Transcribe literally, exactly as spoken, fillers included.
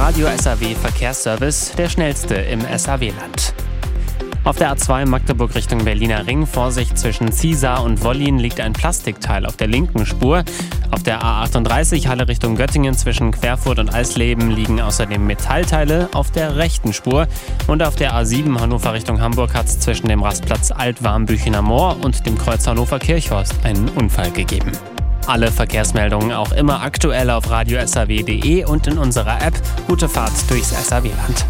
Radio S A W Verkehrsservice, der schnellste im S A W-Land. Auf der A zwei Magdeburg Richtung Berliner Ring, Vorsicht zwischen Ziesar und Wollin, liegt ein Plastikteil auf der linken Spur. Auf der A achtunddreißig Halle Richtung Göttingen zwischen Querfurt und Eisleben liegen außerdem Metallteile auf der rechten Spur. Und auf der A sieben Hannover Richtung Hamburg hat es zwischen dem Rastplatz Alt-Warmbüchener Moor und dem Kreuz Hannover-Kirchhorst einen Unfall gegeben. Alle Verkehrsmeldungen auch immer aktuell auf radio s a w punkt d e und in unserer App. Gute Fahrt durchs S A W-Land.